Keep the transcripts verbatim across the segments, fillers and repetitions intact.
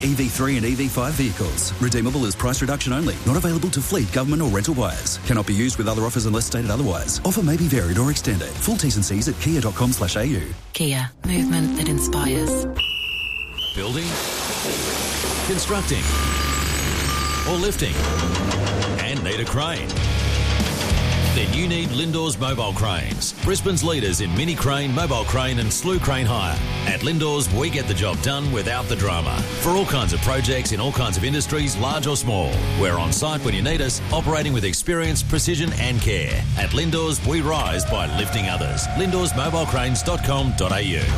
E V three and E V five vehicles. Redeemable as price reduction only. Not available to fleet, government or rental buyers. Cannot be used with other offers unless stated otherwise. Offer may be varied or extended. Full T's and C's at kia dot com slash a u. Kia. Movement that inspires. Building, constructing, or lifting, and need a crane? Then you need Lindor's Mobile Cranes, Brisbane's leaders in mini crane, mobile crane and slew crane hire. At Lindor's, we get the job done without the drama. For all kinds of projects in all kinds of industries, large or small. We're on site when you need us, operating with experience, precision and care. At Lindor's, we rise by lifting others. lindors mobile cranes dot com dot a u.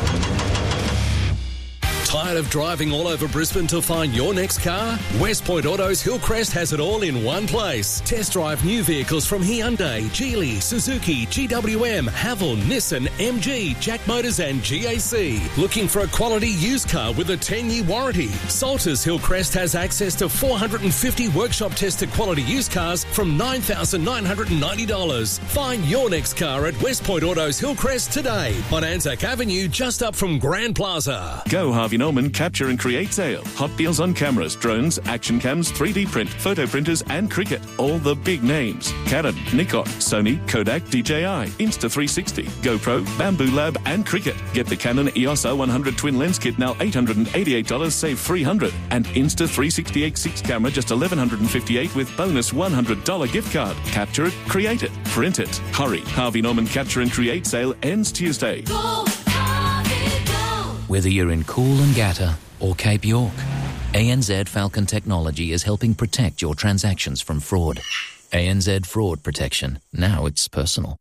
Tired of driving all over Brisbane to find your next car? West Point Autos Hillcrest has it all in one place. Test drive new vehicles from Hyundai, Geely, Suzuki, G W M, Haval, Nissan, M G, Jack Motors and G A C. Looking for a quality used car with a ten-year warranty? Salters Hillcrest has access to four hundred fifty workshop-tested quality used cars from nine thousand nine hundred ninety dollars. Find your next car at West Point Autos Hillcrest today on Anzac Avenue, just up from Grand Plaza. Go Harvey Norman Capture and Create sale. Hot deals on cameras, drones, action cams, three D print, photo printers and cricket. All the big names. Canon, Nikon, Sony, Kodak, D J I, Insta three sixty, GoPro, Bamboo Lab and cricket. Get the Canon E O S R one hundred twin lens kit now eight hundred eighty-eight dollars, save three hundred dollars. And Insta three sixty-eight six camera just eleven fifty-eight dollars with bonus one hundred dollars gift card. Capture it, create it, print it. Hurry. Harvey Norman Capture and Create sale ends Tuesday. Go, Harvey, go. Whether you're in Coolangatta or Cape York, A N Z Falcon Technology is helping protect your transactions from fraud. A N Z Fraud Protection. Now it's personal.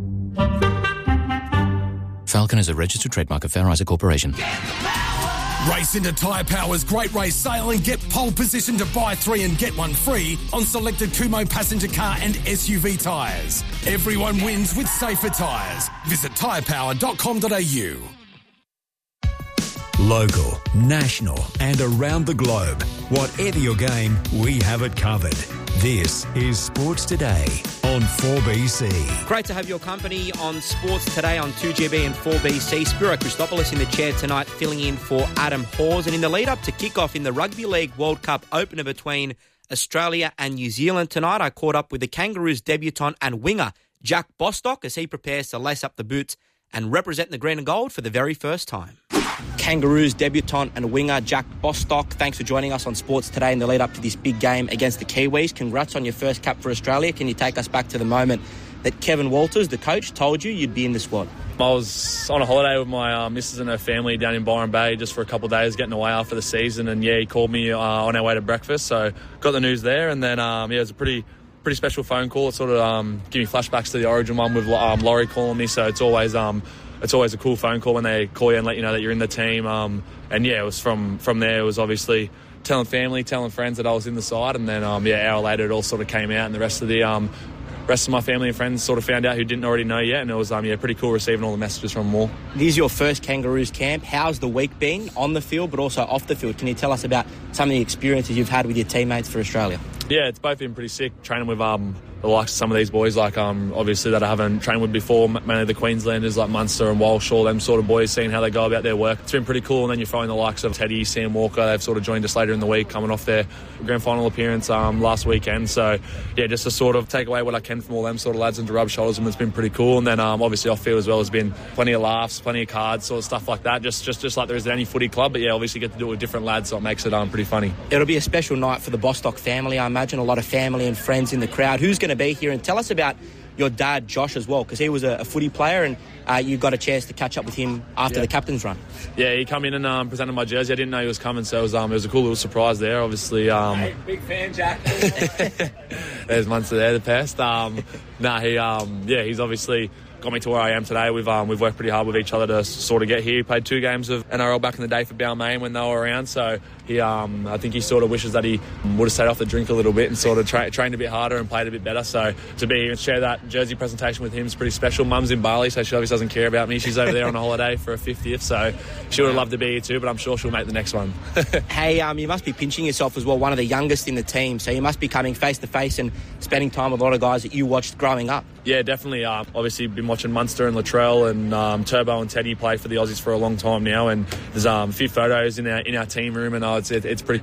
Falcon is a registered trademark of Fair Isaac Corporation. Race into Tyre Power's Great Race Sale and get pole position to buy three and get one free on selected Kumho passenger car and S U V tyres. Everyone wins with safer tyres. Visit tyre power dot com dot a u. Local, national and around the globe. Whatever your game, we have it covered. This is Sports Today on four B C. Great to have your company on Sports Today on two G B and four B C. Spiro Christopoulos in the chair tonight, filling in for Adam Hawes. And in the lead-up to kick-off in the Rugby League World Cup opener between Australia and New Zealand tonight, I caught up with the Kangaroos debutant and winger Jack Bostock as he prepares to lace up the boots and represent the green and gold for the very first time. Kangaroos debutant and winger Jack Bostock, thanks for joining us on Sports Today in the lead up to this big game against the Kiwis. Congrats on your first cap for Australia. Can you take us back to the moment that Kevin Walters, the coach, told you you'd be in the squad? I was on a holiday with my uh, missus and her family down in Byron Bay just for a couple of days, getting away after the season, and yeah, he called me uh, on our way to breakfast, so got the news there, and then um, yeah, it was a pretty pretty special phone call. It sort of um, gave me flashbacks to the Origin one with um, Laurie calling me, so it's always um, it's always a cool phone call when they call you and let you know that you're in the team. Um, and yeah, it was from from there. It was obviously telling family, telling friends that I was in the side, and then um, yeah, an hour later it all sort of came out, and the rest of the um, rest of my family and friends sort of found out who didn't already know yet, and it was um, yeah, pretty cool receiving all the messages from them all. This is your first Kangaroos camp. How's the week been on the field, but also off the field? Can you tell us about some of the experiences you've had with your teammates for Australia? Yeah, it's both been pretty sick, training with um, the likes of some of these boys, like um, obviously that I haven't trained with before, mainly the Queenslanders like Munster and Walsh, all them sort of boys, seeing how they go about their work. It's been pretty cool, and then you find the likes of Teddy, Sam Walker, they've sort of joined us later in the week, coming off their grand final appearance um, last weekend. So, yeah, just to sort of take away what I can from all them sort of lads and to rub shoulders with them, it's been pretty cool. And then um, obviously off field as well has been plenty of laughs, plenty of cards, sort of stuff like that, just just, just like there is at any footy club. But yeah, obviously get to do it with different lads, so it makes it um, pretty funny. It'll be a special night for the Bostock family, I imagine, a lot of family and friends in the crowd. Who's going to be here? And tell us about your dad, Josh, as well, because he was a, a footy player, and uh, you got a chance to catch up with him after yeah. the captain's run. Yeah, he come in and um, presented my jersey. I didn't know he was coming, so it was, um, it was a cool little surprise there, obviously. Um, hey, big fan, Jack. There's Munster there, the pest. Um, nah, he, um, yeah, he's obviously got me to where I am today. We've um, we've worked pretty hard with each other to sort of get here. He played two games of N R L back in the day for Balmain when they were around, so he um, I think he sort of wishes that he would have stayed off the drink a little bit and sort of tra- trained a bit harder and played a bit better. So to be here and share that jersey presentation with him is pretty special. Mum's in Bali, so she obviously doesn't care about me. She's over there on a holiday for a fiftieth, so she would have loved to be here too, but I'm sure she'll make the next one. Hey, um, you must be pinching yourself as well, one of the youngest in the team, so you must be coming face to face and spending time with a lot of guys that you watched growing up. Yeah, definitely. Um, obviously, been watching Munster and Latrell and um, Turbo and Teddy play for the Aussies for a long time now, and there's um, a few photos in our in our team room, and uh, it's it, it's pretty